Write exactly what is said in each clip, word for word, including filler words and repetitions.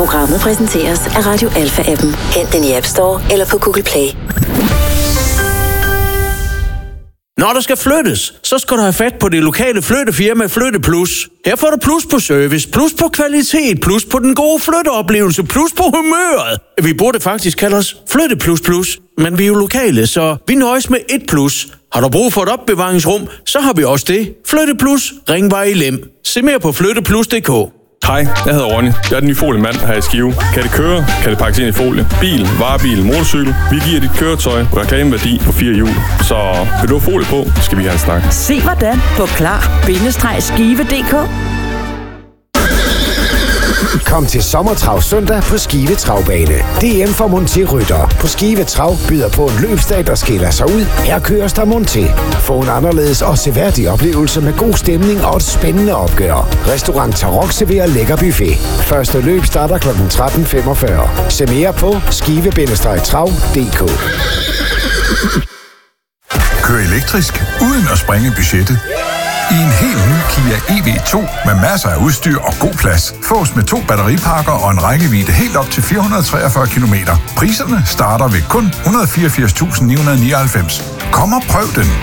Programmet præsenteres af Radio Alpha-appen. Hent den i App Store eller på Google Play. Når der skal flyttes, så skal du have fat på det lokale flyttefirma Flytte Plus. Her får du plus på service, plus på kvalitet, plus på den gode flytteoplevelse, plus på humøret. Vi burde faktisk kalde os Flytte Plus Plus, men vi er jo lokale, så vi nøjes med et plus. Har du brug for et opbevaringsrum, så har vi også det. Flytte Plus, Ringvej i Lem. Se mere på flytteplus punktum d k. Hej, jeg hedder Ronny. Jeg er den nye foliemand her i Skive. Kan det køre? Kan det pakkes ind i folie? Bil, varebil, motorcykel. Vi giver dit køretøj reklameværdi på fire hjul. Så vil du have folie på, skal vi have en snak. Se hvordan på klar bindestreg skive punktum d k. Kom til Sommertrav søndag på Skive Travbane. D M for Monté Rytter. På Skive Trav byder på en løbsdag, der skiller sig ud. Her køres der Monté. Få en anderledes og seværdig oplevelse med god stemning og et spændende opgør. Restaurant Tarok serverer lækker buffet. Første løb starter klokken tretten femogfyrre. Se mere på skive bindestreg trav punktum d k. Kør elektrisk uden at sprænge budgettet. I en helt ny Kia E V to med masser af udstyr og god plads. Fås med to batteripakker og en rækkevidde helt op til fire hundrede og treogfyrre kilometer. Priserne starter ved kun et hundrede og fireogfirs tusind ni hundrede og nioghalvfems. Kom og prøv den.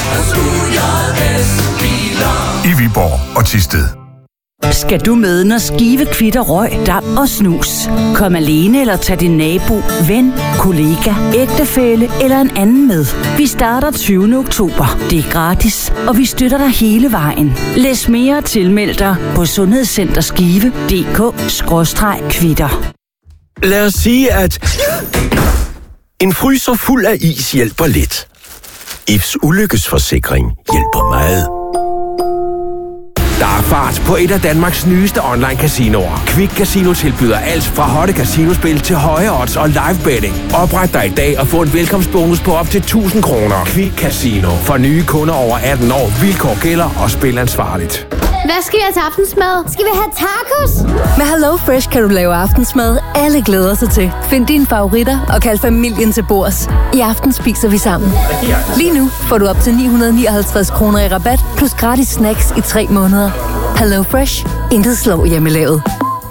I Viborg og Thisted. Skal du med, når Skive kvitter røg, dam og snus? Kom alene eller tag din nabo, ven, kollega, ægtefælle eller en anden med. Vi starter tyvende oktober. Det er gratis, og vi støtter dig hele vejen. Læs mere og tilmeld dig på sundhedscenterskive punktum d k skråstreg kvitter. Lad os sige, at en fryser fuld af is hjælper lidt. Ifs ulykkesforsikring hjælper meget. Der er fart på et af Danmarks nyeste online-casinoer. Quick Casino tilbyder alt fra hotte casinospil til høje odds og live betting. Opret dig i dag og få en velkomstbonus på op til tusind kroner. Quick Casino. For nye kunder over atten år. Vilkår gælder og spil ansvarligt. Hvad skal vi have til aftensmad? Skal vi have tacos? Med Hello Fresh kan du lave aftensmad, alle glæder sig til. Find dine favoritter og kald familien til bords. I aften spiser vi sammen. Lige nu får du op til ni hundrede og nioghalvtreds kroner i rabat, plus gratis snacks i tre måneder. Hello Fresh. Intet slår hjemmelavet.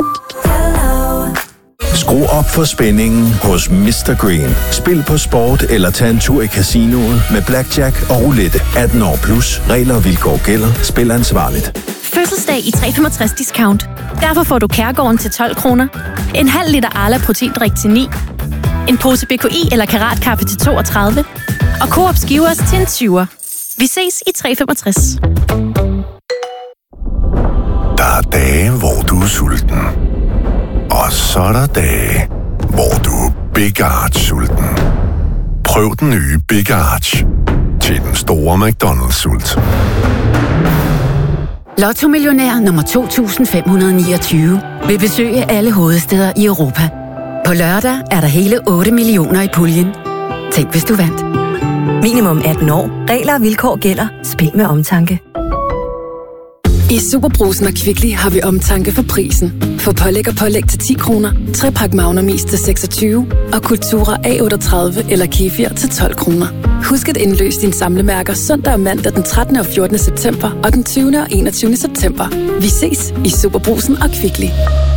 Skru op for spændingen hos mister Green. Spil på sport eller tag en tur i casinoet med blackjack og roulette. atten år plus. Regler og vilkår gælder. Spil ansvarligt. Fødselsdag i tre komma femogtres discount. Derfor får du Kærgården til tolv kroner. En halv liter Arla proteindrik til ni. En pose B K I eller Karatkaffe til toogtredive. Og Coop Skivers til en tyver. Vi ses i tre komma femogtres. Der er dage, hvor du er sulten. Og så er der dage, hvor du er Big Arch sulten. Prøv den nye Big Arch til den store McDonald's-sult. Lotto-millionær nummer to tusind fem hundrede niogtyve vil besøge alle hovedstæder i Europa. På lørdag er der hele otte millioner i puljen. Tænk, hvis du vandt. Minimum atten år. Regler og vilkår gælder. Spil med omtanke. I Superbrugsen og Kvickly har vi omtanke for prisen. For pålæg og pålæg til ti kroner, trepak Magnum Is til seksogtyve og Kultura A otteogtredive eller Kefir til tolv kroner. Husk at indløse dine samlemærker søndag og mandag den trettende og fjortende september og den tyvende og enogtyvende september. Vi ses i Superbrugsen og Kvickly.